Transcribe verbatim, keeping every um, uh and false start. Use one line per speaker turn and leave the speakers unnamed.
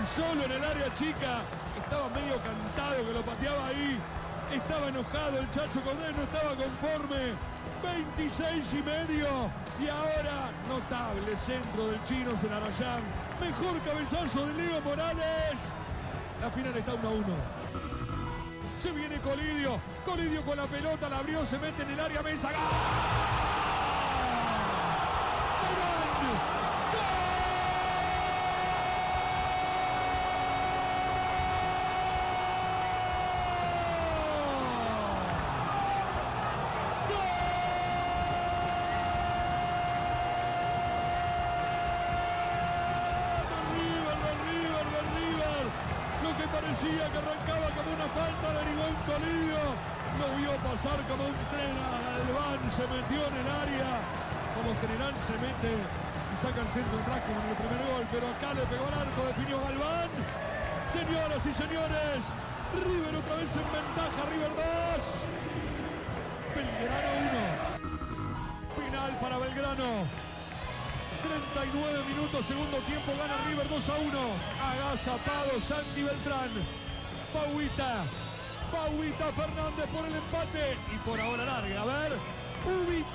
Beltrán solo en el área chica. Estaba medio cantado que lo pateaba ahí. Estaba enojado el Chacho Coudet, no estaba conforme. veintiséis y medio. Y ahora, notable centro del chino Zelarayán. Mejor cabezazo de Leo Morales. La final está uno a uno. Se viene Colidio. Colidio con la pelota, la abrió, se mete en el área, Mesa. ¡Gol! Parecía que arrancaba como una falta, derivó en Colidio, lo vio pasar como un tren a Galván, se metió en el área, como general se mete y saca el centro atrás como en el primer gol, pero acá le pegó al arco, definió Galván. Señoras y señores, River otra vez en ventaja, River dos, Belgrano uno. Penal para Belgrano. treinta y nueve minutos, segundo tiempo, gana River dos a uno. Agazapado Santi Beltrán. Pauita. Pauita Fernández por el empate. Y por ahora larga. A ver. Ubi.